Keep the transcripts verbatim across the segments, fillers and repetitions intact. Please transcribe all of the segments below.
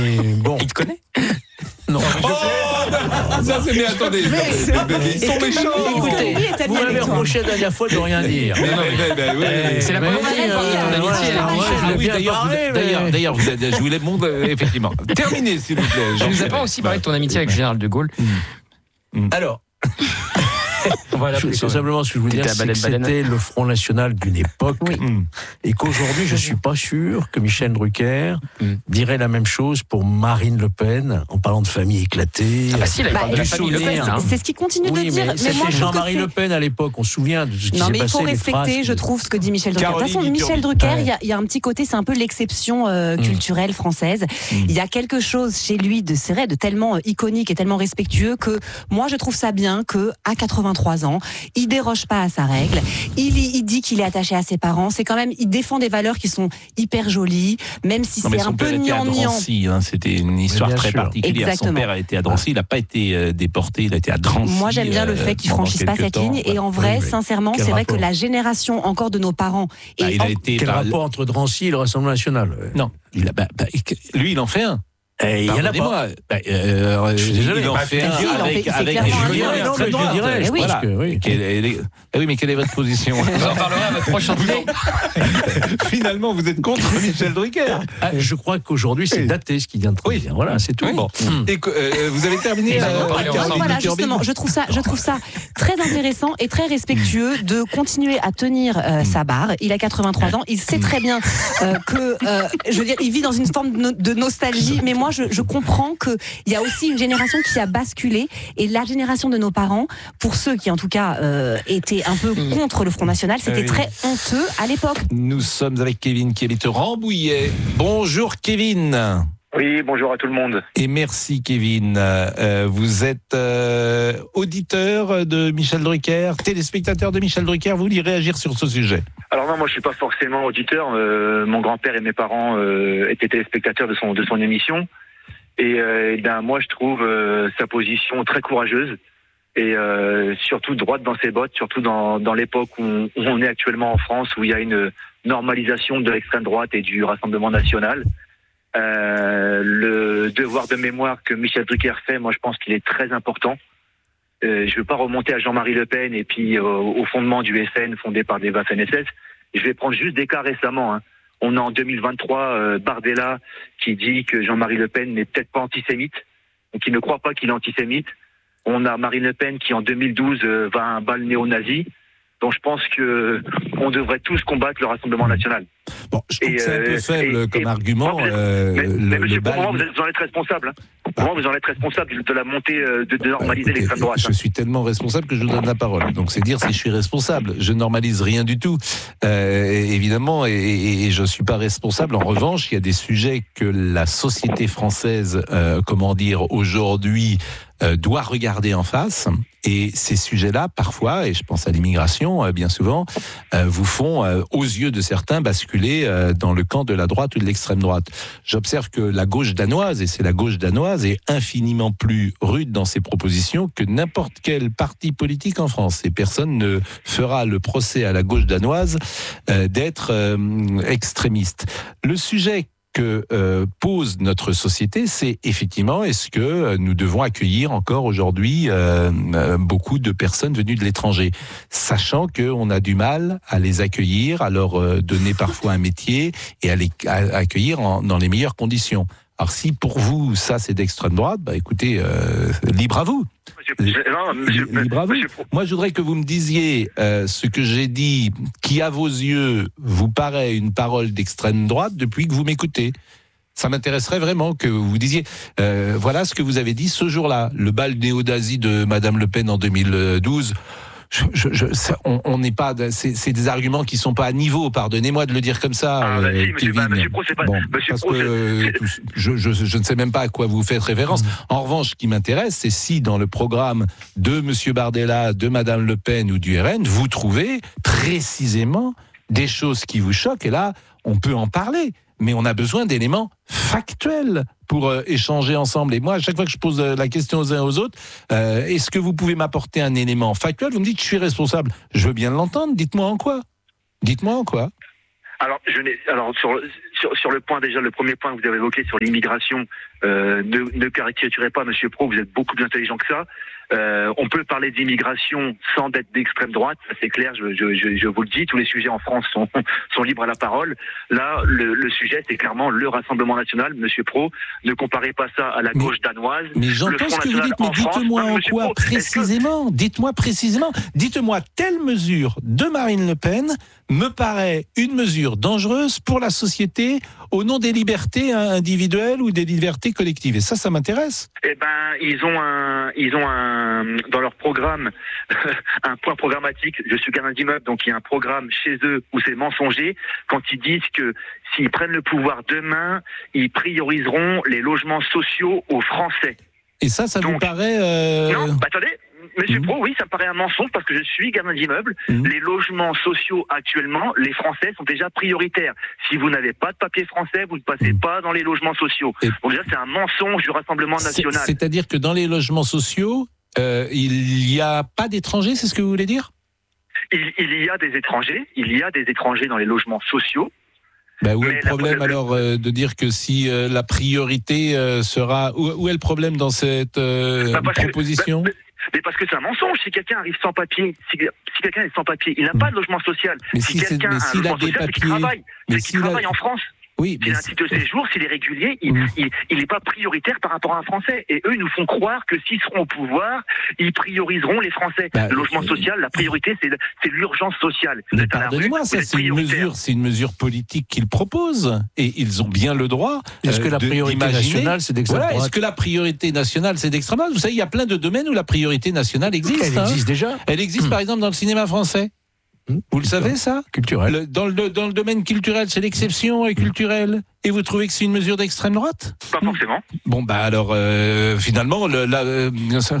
bon. Il te connaît? Non. Oh, ça c'est bien, attendez. Mais c'est un peu- Ils sont est-ce que- méchants. Écoutez, Oui, est ami vous m'avez avec toi. reproché la dernière fois de rien dire. Mais, mais, mais, oui, Eh, c'est la mais, première fois euh, qu'on parle voilà, d'amitié, là. moi, je Ah l'ai oui, bien d'ailleurs, parlé, vous- mais- d'ailleurs, d'ailleurs, vous êtes- je voulais monde, euh, effectivement. Terminez, s'il vous plaît. Tu nous as pas aussi parlé de ton amitié avec le général de Gaulle? Alors, Voilà, je- c'est simplement ce que je voulais T'étais dire, à c'est que Baleine-Baleine. c'était le Front National d'une époque, Oui. Mm. et qu'aujourd'hui, je suis pas sûr que Michel Drucker Mm. dirait la même chose pour Marine Le Pen, en parlant de famille éclatée. Ah bah si, là, il Bah, parle de la du famille Le Pen. souvenir, hein. C'est c'est ce qu'il continue Oui, de dire. mais Mais, c'était moi, je trouve que Jean-Marie c'est- Le Pen à l'époque, on se souvient de ce qui Non, s'est mais il passé. faut les respecter, phrases je qui- trouve, ce que dit Michel Drucker. De toute Caroline façon, Michel Dupont. Drucker, Ouais. il y, a- il y a un petit côté, c'est un peu l'exception euh, Mm. culturelle française. Mm. Il y a quelque chose chez lui de, c'est vrai, de tellement euh, iconique et tellement respectueux que moi, je trouve ça bien que à quatre-vingt-trois ans, il déroge pas à sa règle. Il, il dit qu'il est attaché à ses parents. C'est quand même, il défend des valeurs qui sont hyper jolies, même si Non, mais c'est son un peu père était à gnangnan. Drancy, hein, c'était une histoire bien très sûr. particulière. Exactement. Son père a été à Drancy, il n'a pas été euh, déporté, il a été à Drancy. Moi, j'aime bien le euh, fait qu'il pendant franchisse pas quelques cette temps. ligne. Et en vrai, Oui, oui. sincèrement, Quel c'est vrai rapport que la génération encore de nos parents Bah, et il a en- été Quel par- rapport entre Drancy et le Rassemblement National? Non, il a, bah, bah, lui, il en fait un. Eh, il y en a pas. Pardonnez-moi. Bah, euh, Je suis désolé. Il en Bah, fait un si, il en avec, fait- c'est avec clairement un Julien lien. Non, mais extrême je droite. dirais, je oui. pense Voilà. que oui. Quelle est- eh oui, mais quelle est votre position? On en parlera à votre prochain tour. Finalement, vous êtes contre Michel Drucker. Ah, je crois qu'aujourd'hui, c'est Oui. daté ce qui vient de Oui. dire. Voilà, c'est tout. Oui. Bon. Mm. Et que, euh, vous avez terminé Et euh, on va parler Caroline ensemble. Voilà, Turbine justement, je trouve ça, je trouve ça très intéressant et très respectueux de continuer à tenir euh, sa barre. Il a quatre-vingt-trois ans, il sait très bien euh, que, euh, je veux dire, il vit dans une forme de, no- de nostalgie. Mais moi, je, je comprends que il y a aussi une génération qui a basculé et la génération de nos parents, pour ceux qui en tout cas euh, étaient un peu contre le Front National, c'était Oui. très honteux à l'époque. Nous sommes avec Kevin qui habite Rambouillet. Bonjour Kevin. Oui, bonjour à tout le monde. Et merci Kevin. Euh, vous êtes euh, auditeur de Michel Drucker, téléspectateur de Michel Drucker. Vous voulez réagir sur ce sujet? Alors non, moi je suis pas forcément auditeur. Euh, mon grand-père et mes parents euh, étaient téléspectateurs de son de son émission. Et euh, eh ben, moi je trouve euh, sa position très courageuse et euh, surtout droite dans ses bottes, surtout dans, dans l'époque où on, où on est actuellement en France, où il y a une normalisation de l'extrême droite et du Rassemblement national. Euh, le devoir de mémoire que Michel Drucker fait, moi je pense qu'il est très important. Euh, je ne veux pas remonter à Jean-Marie Le Pen et puis euh, au fondement du S N fondé par des Waffen S S. Je vais prendre juste des cas récemment. Hein. On est en deux mille vingt-trois, euh, Bardella qui dit que Jean-Marie Le Pen n'est peut-être pas antisémite, donc il ne croit pas qu'il est antisémite. On a Marine Le Pen qui en deux mille douze euh, va à un bal néo-nazi. Donc je pense que on devrait tous combattre le Rassemblement national. Bon, je trouve Et, que c'est un peu euh, faible et- comme et- argument. moi, vous êtes- euh, Mais, le, mais le monsieur, bal- pour moi, vous, êtes- vous en êtes responsable. Hein. Pour Bah. moi, vous en êtes responsable de la montée euh, de, de Bah, normaliser écoutez, l'extrême droite. je suis tellement responsable que je vous donne la parole. Donc c'est dire si je suis responsable. Je normalise rien du tout, euh, évidemment, et, et, et je suis pas responsable. En revanche, il y a des sujets que la société française, euh, comment dire, aujourd'hui, euh, doit regarder en face. Et ces sujets-là, parfois, et je pense à l'immigration, euh, bien souvent, euh, vous font, euh, aux yeux de certains, basculer euh, dans le camp de la droite ou de l'extrême droite. J'observe que la gauche danoise, et c'est la gauche danoise, est infiniment plus rude dans ses propositions que n'importe quel parti politique en France. Et personne ne fera le procès à la gauche danoise euh, d'être euh, extrémiste. Le sujet que euh, pose notre société, c'est effectivement, est-ce que euh, nous devons accueillir encore aujourd'hui euh, euh, beaucoup de personnes venues de l'étranger, sachant qu'on a du mal à les accueillir, à leur euh, donner parfois un métier et à les à accueillir en, dans les meilleures conditions. Alors si pour vous, ça c'est d'extrême droite, bah écoutez, euh, libre à vous. Monsieur, non, monsieur, Libre à vous. monsieur- Moi, je voudrais que vous me disiez euh, ce que j'ai dit, qui à vos yeux vous paraît une parole d'extrême droite depuis que vous m'écoutez. Ça m'intéresserait vraiment que vous disiez, euh, voilà ce que vous avez dit ce jour-là, le bal néo-nazi de Madame Le Pen en deux mille douze. Je, je, je, ça, on on n'est pas, c'est, c'est des arguments qui sont pas à niveau. Pardonnez-moi de le dire comme ça, Ah, bah, euh, si, monsieur, Kevin. bah, monsieur Pro, c'est pas- bon, monsieur parce Pro, que c'est- euh, tout- je, je, je ne sais même pas à quoi vous faites référence. En revanche, ce qui m'intéresse, c'est si dans le programme de Monsieur Bardella, de Madame Le Pen ou du R N, vous trouvez précisément des choses qui vous choquent. Et là, on peut en parler, mais on a besoin d'éléments factuels pour euh, échanger ensemble. Et moi, à chaque fois que je pose euh, la question aux uns aux autres, euh, est-ce que vous pouvez m'apporter un élément factuel? Vous me dites que je suis responsable. Je veux bien l'entendre. Dites-moi en quoi. Dites-moi en quoi. Alors, je n'ai, alors sur, sur, sur le point, déjà, le premier point que vous avez évoqué sur l'immigration, euh, ne, ne caricaturez pas, Monsieur Pro, vous êtes beaucoup plus intelligent que ça. Euh, on peut parler d'immigration sans être d'extrême droite, ça c'est clair, je, je, je, je vous le dis, tous les sujets en France sont, sont libres à la parole. Là, le, le sujet, c'est clairement le Rassemblement National, Monsieur Pro. Ne comparez pas ça à la gauche mais, danoise. Mais j'entends ce que vous dites, mais dites-moi en quoi Pro, précisément, que... dites-moi précisément, dites-moi telle mesure de Marine Le Pen me paraît une mesure dangereuse pour la société au nom des libertés individuelles ou des libertés collectives. Et ça, ça m'intéresse. Eh ben, ils ont un, ils ont un, dans leur programme, un point programmatique. Je suis gardien d'immeuble, donc il y a un programme chez eux où c'est mensonger quand ils disent que s'ils prennent le pouvoir demain, ils prioriseront les logements sociaux aux Français. Et ça, ça donc, vous paraît... Euh... Non, bah, attendez. Monsieur mmh. Pro, oui, ça me paraît un mensonge parce que je suis gardien d'immeuble. Mmh. Les logements sociaux actuellement, les Français sont déjà prioritaires. Si vous n'avez pas de papier français, vous ne passez mmh. pas dans les logements sociaux. Et donc déjà, c'est un mensonge du Rassemblement National. C'est, c'est-à-dire que dans les logements sociaux, euh, il n'y a pas d'étrangers, c'est ce que vous voulez dire ? il, il y a des étrangers, il y a des étrangers dans les logements sociaux. Ben où est le problème la... alors euh, de dire que si euh, la priorité euh, sera... Où, où est le problème dans cette euh, bah proposition que, bah, Mais parce que c'est un mensonge. Si quelqu'un arrive sans papier, si, si quelqu'un est sans papier, il n'a pas de logement social. Mais si, si quelqu'un mais a un logement social, c'est qu'il travaille. Mais c'est qu'il si travaille la... en France. Oui, s'il a un titre de séjour, s'il est régulier, il n'est mmh. il, il pas prioritaire par rapport à un Français. Et eux, ils nous font croire que s'ils seront au pouvoir, ils prioriseront les Français. Bah, le logement social, la priorité, c'est, c'est l'urgence sociale. Mais pardonnez-moi, ça, c'est une mesure, c'est une mesure politique qu'ils proposent. Et ils ont bien le droit. Est-ce que la de, priorité nationale, c'est d'extrême voilà, droite ? Est-ce que la priorité nationale, c'est d'extrême droite ? Vous savez, il y a plein de domaines où la priorité nationale existe. Elle hein. existe déjà. Elle existe, mmh. par exemple, dans le cinéma français. Vous le savez, ça ? Culturel. Le, dans, le, dans le domaine culturel, c'est l'exception et culturel. Et vous trouvez que c'est une mesure d'extrême droite ? Pas forcément. Bon, bah alors, euh, finalement, le, la, euh,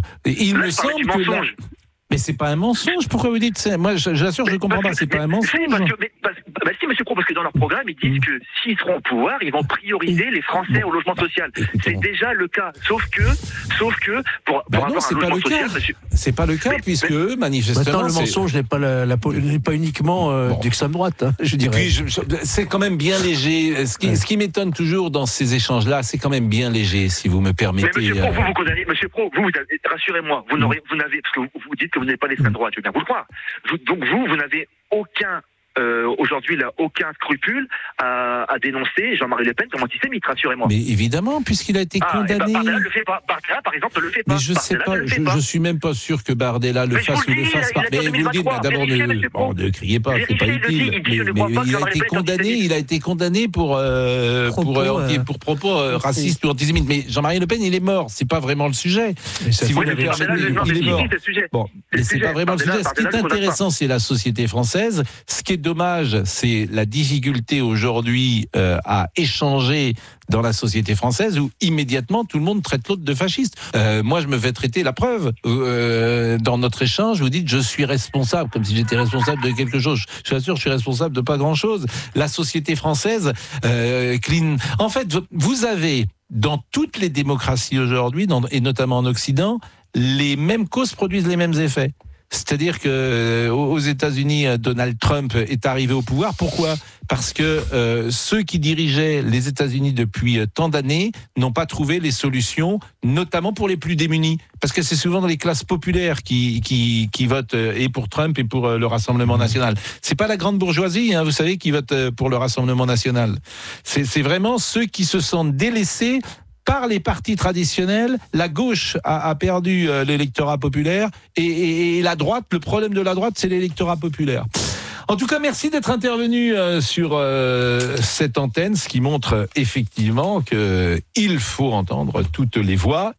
il Là, me semble que... La... Mais c'est pas un mensonge, pourquoi vous dites ça ? Moi, j'assure, je ne comprends pas, c'est pas un mensonge. Parce que, mais, parce, bah, si, monsieur Pro, parce que dans leur programme, ils disent mmh. que s'ils seront au pouvoir, ils vont prioriser les Français au logement social. C'est déjà le cas. Sauf que, sauf que, pour, bah pour non, avoir c'est un pas logement le social, cas. monsieur... C'est pas le cas, mais, puisque eux, manifestement... Maintenant, le mensonge n'est pas, la, la, n'est pas uniquement euh, bon. d'extrême droite, hein, je dirais. Et puis, je, je, c'est quand même bien léger. Ce qui, ouais. ce qui m'étonne toujours dans ces échanges-là, c'est quand même bien léger, si vous me permettez. Mais monsieur Pro, vous, vous condamnez, monsieur Pro, vous, vous rassurez-moi, vous n'aurez, vous n'avez, parce que vous, vous dites que vous n'avez pas d'extrême droite, je veux bien vous le croire. Vous, donc vous, vous n'avez aucun, euh, aujourd'hui, là, aucun scrupule à, à dénoncer Jean-Marie Le Pen comme antisémite, rassurez-moi. Mais évidemment, puisqu'il a été ah, condamné. Bah, Bardella le fait pas. Bardella, par exemple, ne le fait pas. Mais je sais pas, je, je suis même pas sûr que Bardella le mais fasse ou le fasse pas. Mais vous le dites, d'abord, ne, bon, ne criez pas, c'est pas utile. Mais, mais il a été condamné, il a été condamné pour, euh, propos, pour, euh, euh, pour propos euh, racistes ou antisémites. Mais Jean-Marie Le Pen, il est mort, c'est pas vraiment le sujet. Si vous l'avez il est mort. Bon, mais c'est pas vraiment le sujet. Ce qui est intéressant, c'est la société française. Ce qui est dommage, c'est la difficulté aujourd'hui euh, à échanger dans la société française où immédiatement tout le monde traite l'autre de fasciste. Euh, moi, je me fais traiter la preuve. Euh, dans notre échange, vous dites je suis responsable, comme si j'étais responsable de quelque chose. Je suis sûr, je suis responsable de pas grand-chose. La société française, euh, clean. En fait, vous avez dans toutes les démocraties aujourd'hui, dans, et notamment en Occident, les mêmes causes produisent les mêmes effets. C'est-à-dire que euh, aux États-Unis, Donald Trump est arrivé au pouvoir. Pourquoi ? Parce que euh, ceux qui dirigeaient les États-Unis depuis euh, tant d'années n'ont pas trouvé les solutions, notamment pour les plus démunis. Parce que c'est souvent dans les classes populaires qui qui, qui votent euh, et pour Trump et pour euh, le Rassemblement national. C'est pas la grande bourgeoisie, hein, vous savez, qui vote euh, pour le Rassemblement national. C'est, c'est vraiment ceux qui se sentent délaissés par les partis traditionnels. La gauche a, a perdu euh, l'électorat populaire et, et, et la droite, le problème de la droite, c'est l'électorat populaire. En tout cas, merci d'être intervenu euh, sur euh, cette antenne, ce qui montre euh, effectivement qu'il faut entendre toutes les voix.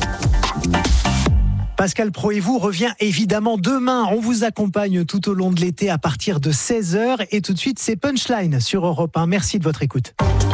Pascal Praud et vous revient évidemment demain. On vous accompagne tout au long de l'été à partir de seize heures. Et tout de suite, c'est Punchline sur Europe un. Merci de votre écoute.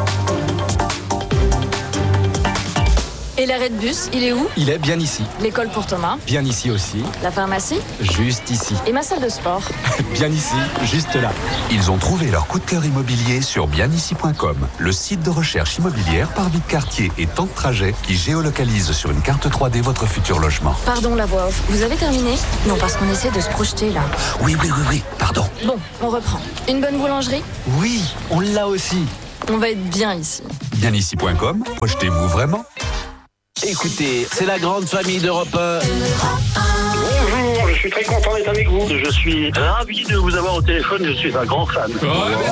Et l'arrêt de bus, il est où ? Il est bien ici. L'école pour Thomas ? Bien ici aussi. La pharmacie ? Juste ici. Et ma salle de sport ? Bien ici, juste là. Ils ont trouvé leur coup de cœur immobilier sur bien ici point com, le site de recherche immobilière par vie de quartier et temps de trajet qui géolocalise sur une carte trois D votre futur logement. Pardon la voix off, vous avez terminé ? Non, parce qu'on essaie de se projeter là. Oui, oui, oui, oui, pardon. Bon, on reprend. Une bonne boulangerie ? Oui, on l'a aussi. On va être bien ici. bien ici point com, projetez-vous vraiment. Écoutez, c'est la grande famille d'Europe un. Bonjour, je suis très content d'être avec vous. Je suis ravi de vous avoir au téléphone, je suis un grand fan. Oh, mais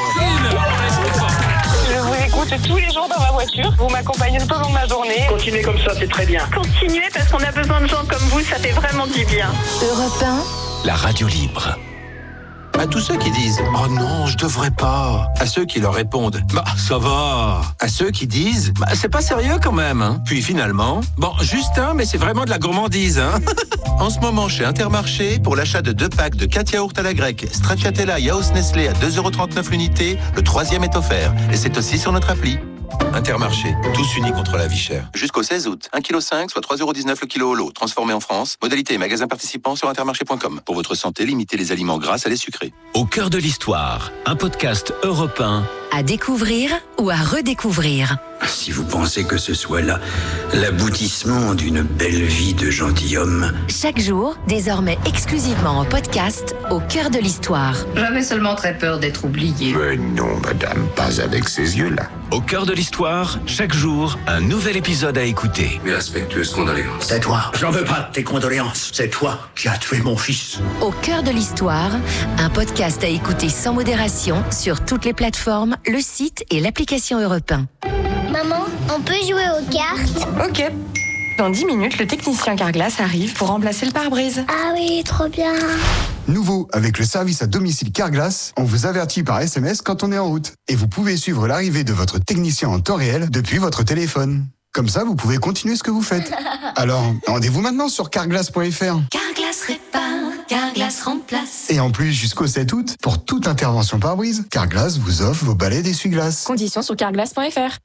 Je vous écoute tous les jours dans ma voiture. Vous m'accompagnez tout au long de ma journée. Continuez comme ça, c'est très bien. Continuez parce qu'on a besoin de gens comme vous, ça fait vraiment du bien. Europe un. La radio libre. À tous ceux qui disent « Oh non, je devrais pas », à ceux qui leur répondent « Bah, ça va », à ceux qui disent « Bah, c'est pas sérieux quand même hein. ». Puis finalement « Bon, juste un, mais c'est vraiment de la gourmandise hein. ». En ce moment, chez Intermarché, pour l'achat de deux packs de quatre yaourts à la grecque, Stracciatella Yaourt Nestlé à deux euros trente-neuf l'unité, le troisième est offert. Et c'est aussi sur notre appli. Intermarché, tous unis contre la vie chère. Jusqu'au seize août, un virgule cinq kilos, soit trois euros dix-neuf le kilo au lot, transformé en France. Modalité et magasin participant sur intermarché point com. Pour votre santé, limitez les aliments gras à les sucrés. Au cœur de l'histoire, un podcast Europe un. À découvrir ou à redécouvrir. Si vous pensez que ce soit là l'aboutissement d'une belle vie de gentilhomme. Chaque jour, désormais exclusivement en podcast, au cœur de l'histoire. J'avais seulement très peur d'être oublié. Mais non, madame, pas avec ces yeux-là. Au cœur de l'histoire, chaque jour, un nouvel épisode à écouter. Mes respectueuses condoléances. C'est toi, j'en veux pas de tes condoléances. C'est toi qui as tué mon fils. Au cœur de l'histoire, un podcast à écouter sans modération sur toutes les plateformes, le site et l'application Europe un. Maman, on peut jouer aux cartes? Ok. Dans dix minutes, le technicien Carglass arrive pour remplacer le pare-brise. Ah oui, trop bien. Nouveau, avec le service à domicile Carglass, on vous avertit par S M S quand on est en route. Et vous pouvez suivre l'arrivée de votre technicien en temps réel depuis votre téléphone. Comme ça, vous pouvez continuer ce que vous faites. Alors, rendez-vous maintenant sur carglass point f r. Carglass répare, Carglass remplace. Et en plus, jusqu'au sept août, pour toute intervention pare-brise, Carglass vous offre vos balais d'essuie-glace. Conditions sur carglass point f r.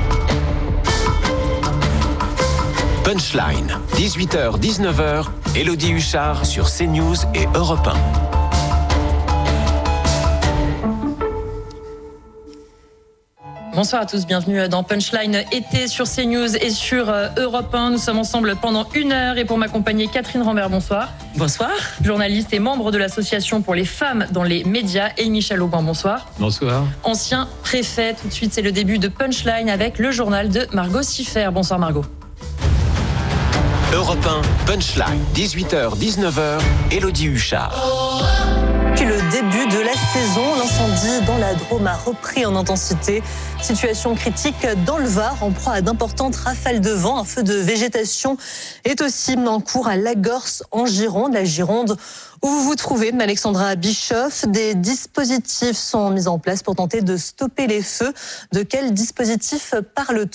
Punchline, dix-huit heures dix-neuf heures, Élodie Huchard sur CNews et Europe un. Bonsoir à tous, bienvenue dans Punchline été sur CNews et sur Europe un. Nous sommes ensemble pendant une heure et pour m'accompagner, Catherine Rambert, bonsoir. Bonsoir. Journaliste et membre de l'association pour les femmes dans les médias, et Michel Aubin, bonsoir. Bonsoir. Ancien préfet, tout de suite c'est le début de Punchline avec le journal de Margot Siffer. Bonsoir Margot. Europe un, Punchline, dix-huit heures dix-neuf heures, Élodie Huchard. Depuis le début de la saison, l'incendie dans la Drôme a repris en intensité. Situation critique dans le Var, en proie à d'importantes rafales de vent. Un feu de végétation est aussi en cours à Lagorce, en Gironde. La Gironde où vous vous trouvez, Alexandra Bischoff. Des dispositifs sont mis en place pour tenter de stopper les feux. De quel dispositif parle-t-on ?